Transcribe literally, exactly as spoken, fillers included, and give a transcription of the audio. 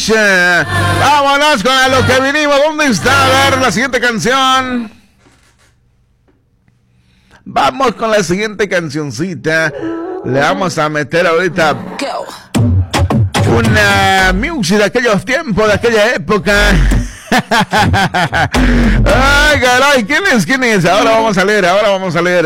Rush. Vámonos con a lo que vinimos. ¿Dónde está? A ver, la siguiente canción. Vamos con la siguiente cancioncita. Le vamos a meter ahorita una music de aquellos tiempos, de aquella época. Ay, caray, ¿quién es? ¿Quién es? Ahora vamos a leer, ahora vamos a leer.